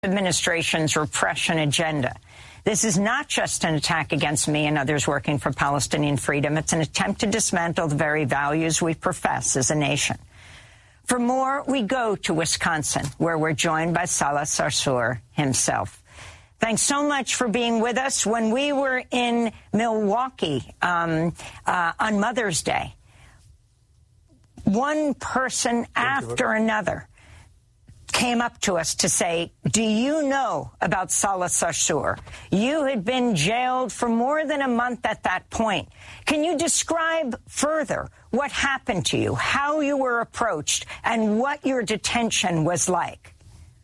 Administration's repression agenda. This is not just an attack against me and others working for Palestinian freedom. It's an attempt to dismantle the very values we profess as a nation. For more, we go to Wisconsin, where we're joined by Salah Sarsour himself. Thanks so much for being with us. When we were in Milwaukee on Mother's Day, one person after another came up to us to say, do you know about Salah Sarsour? You had been jailed for more than a month at that point. Can you describe further what happened to you, how you were approached, and what your detention was like?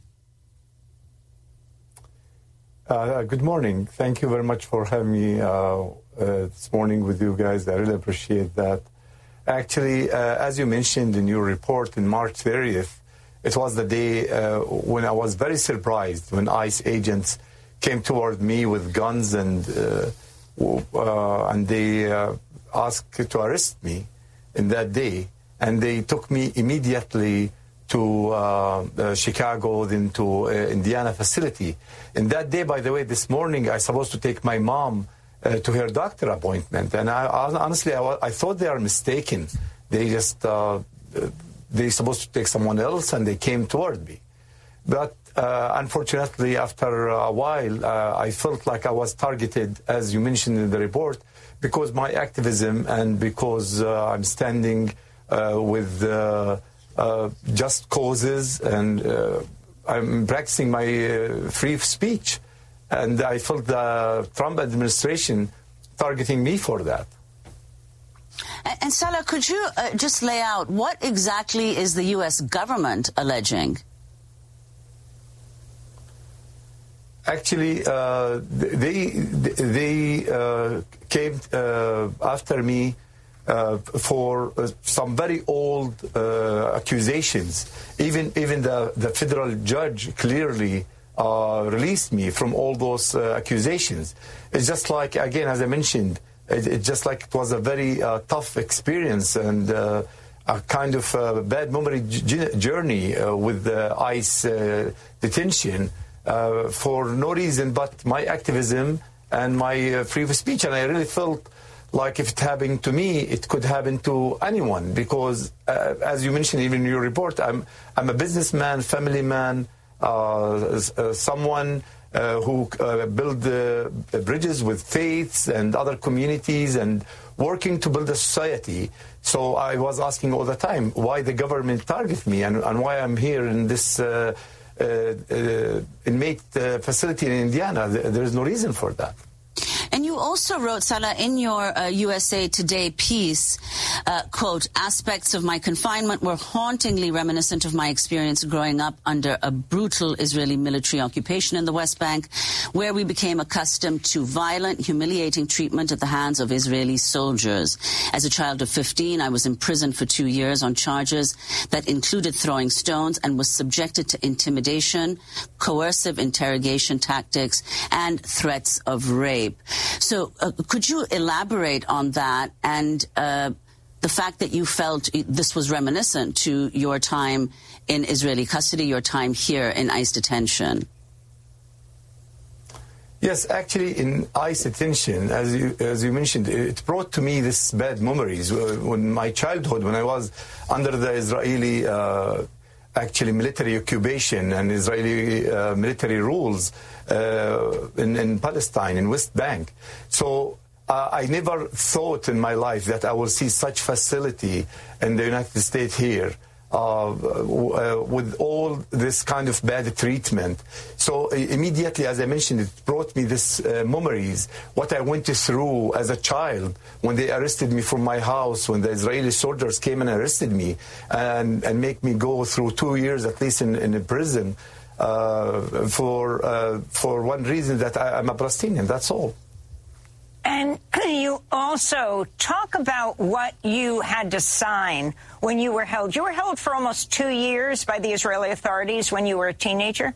Good morning. Thank you very much for having me this morning with you guys. I really appreciate that. Actually, as you mentioned in your report, in March 30th, it was the day when I was very surprised when ICE agents came toward me with guns and they asked to arrest me in that day. And they took me immediately to Chicago, then to Indiana facility. And that day, by the way, this morning, I was supposed to take my mom to her doctor appointment. And honestly, I thought they are mistaken. They just... they're supposed to take someone else, and they came toward me. But unfortunately, after a while, I felt like I was targeted, as you mentioned in the report, because my activism and because I'm standing with just causes, and I'm practicing my free speech. And I felt the Trump administration targeting me for that. And Salah, could you just lay out what exactly is the U.S. government alleging? Actually, they came after me for some very old accusations. Even the federal judge clearly released me from all those accusations. It's just like, again, as I mentioned, it's just like it was a very tough experience and a kind of bad memory journey with ICE detention for no reason but my activism and my freedom of speech. And I really felt like if it happened to me, it could happen to anyone because, as you mentioned even in your report, I'm a businessman, family man, someone who build bridges with faiths and other communities and working to build a society. So I was asking all the time why the government target me and why I'm here in this inmate facility in Indiana. There is no reason for that. And you also wrote, Salah, in your USA Today piece, quote, aspects of my confinement were hauntingly reminiscent of my experience growing up under a brutal Israeli military occupation in the West Bank, where we became accustomed to violent, humiliating treatment at the hands of Israeli soldiers. As a child of 15, I was imprisoned for 2 years on charges that included throwing stones and was subjected to intimidation, coercive interrogation tactics, and threats of rape. So could you elaborate on that and the fact that you felt this was reminiscent to your time in Israeli custody, your time here in ICE detention? Yes, actually, in ICE detention, as you mentioned, it brought to me this bad memories. When my childhood, when I was under the Israeli actually military occupation and Israeli military rules in Palestine, in West Bank. So I never thought in my life that I will see such facility in the United States here with all this kind of bad treatment. So immediately, as I mentioned, it brought me this memories, what I went through as a child when they arrested me from my house, when the Israeli soldiers came and arrested me and make me go through 2 years at least in a prison for one reason, that I'm a Palestinian, that's all. And you also talk about what you had to sign when you were held. You were held for almost 2 years by the Israeli authorities when you were a teenager?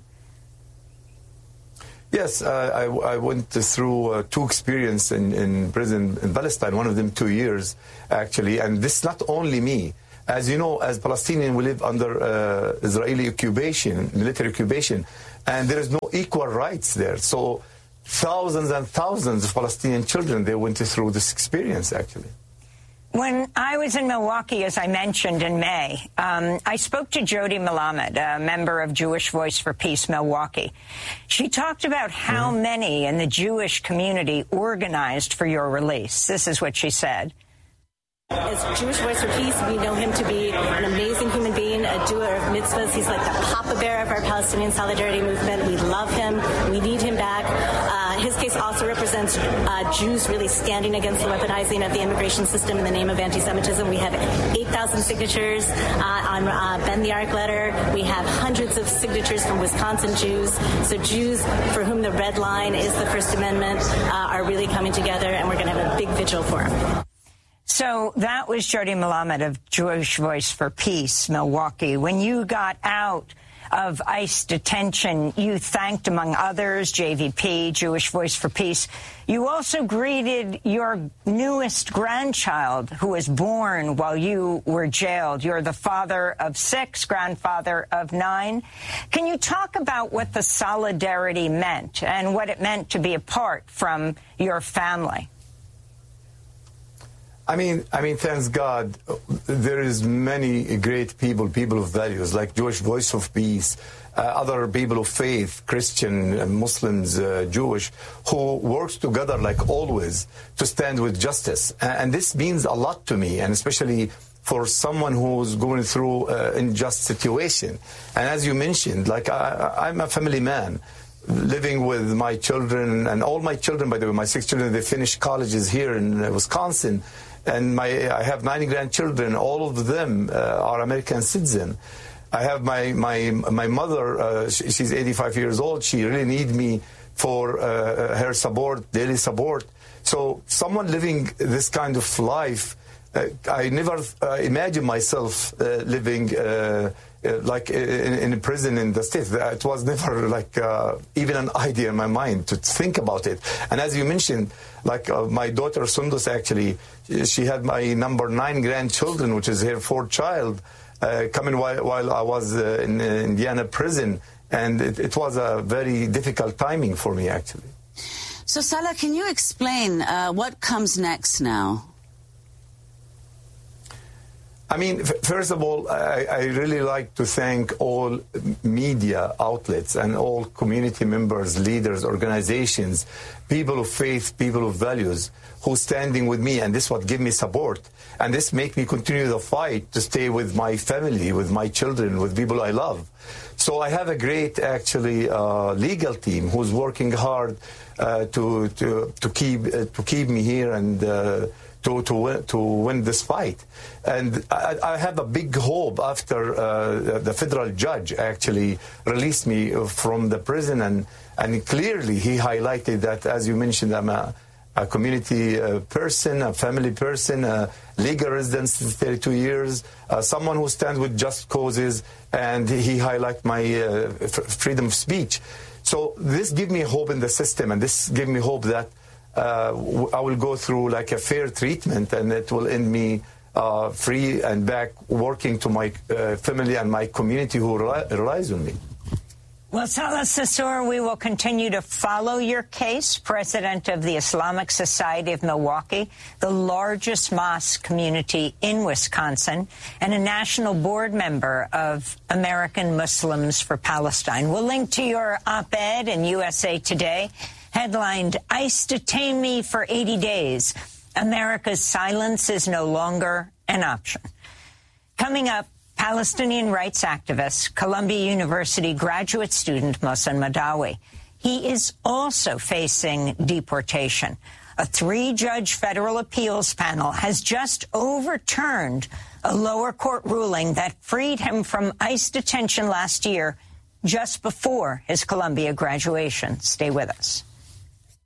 Yes, I went through 2 experiences in prison in Palestine, one of them 2 years, actually. And this is not only me. As you know, as Palestinians, we live under Israeli occupation, military occupation. and there is no equal rights there. So thousands and thousands of Palestinian children, they went through this experience, actually. When I was in Milwaukee, as I mentioned, in May, I spoke to Jody Melamed, a member of Jewish Voice for Peace Milwaukee. She talked about how many in the Jewish community organized for your release. This is what she said. As Jewish Voice for Peace, we know him to be an amazing human being, a doer of mitzvahs. He's like the Papa Bear of our Palestinian solidarity movement. We love him. We need him back. His case also represents Jews really standing against the weaponizing of the immigration system in the name of anti-Semitism. We have 8,000 signatures on Bend the Arc letter. We have hundreds of signatures from Wisconsin Jews. So Jews for whom the red line is the First Amendment are really coming together, and we're going to have a big vigil for him. So that was Jody Melamed of Jewish Voice for Peace, Milwaukee. When you got out of ICE detention, you thanked, among others, JVP, Jewish Voice for Peace. You also greeted your newest grandchild, who was born while you were jailed. You're the father of 6, grandfather of 9. Can you talk about what the solidarity meant and what it meant to be apart from your family? I mean, thanks God, there is many great people of values, like Jewish Voice of Peace, other people of faith, Christian, Muslims, Jewish, who works together like always to stand with justice. And this means a lot to me, and especially for someone who's going through an unjust situation. And as you mentioned, like I'm a family man, living with my children, and all my children, by the way, my 6 children, they finished colleges here in Wisconsin. And I have 9 grandchildren. All of them are American citizens. I have my mother. She's 85 years old. She really needs me for her support, daily support. So someone living this kind of life, I never imagined myself living like in a prison in the States. It was never like even an idea in my mind to think about it. And as you mentioned, like my daughter Sundus, actually, she had my number 9 grandchildren, which is her 4th child, coming while I was in Indiana prison. And it was a very difficult timing for me, actually. So, Salah, can you explain what comes next now? I mean, first of all, I really like to thank all media outlets and all community members, leaders, organizations, people of faith, people of values, who standing with me, and this what give me support. And this make me continue the fight to stay with my family, with my children, with people I love. So I have a great, actually, legal team who's working hard to keep me here and to win this fight. And I have a big hope after the federal judge actually released me from the prison, and clearly he highlighted that, as you mentioned, I'm a community person, a family person, a legal resident since 32 years, someone who stands with just causes, and he highlighted my freedom of speech. So this gives me hope in the system, and this gives me hope that I will go through like a fair treatment, and it will end me free and back working to my family and my community who relies on me. Well, Salah Sarsour, we will continue to follow your case, president of the Islamic Society of Milwaukee, the largest mosque community in Wisconsin, and a national board member of American Muslims for Palestine. We'll link to your op-ed in USA Today, headlined, "ICE Detained Me for 80 Days. America's silence is no longer an option." Coming up, Palestinian rights activist, Columbia University graduate student Mohsen Madawi. He is also facing deportation. A 3-judge federal appeals panel has just overturned a lower court ruling that freed him from ICE detention last year, just before his Columbia graduation. Stay with us.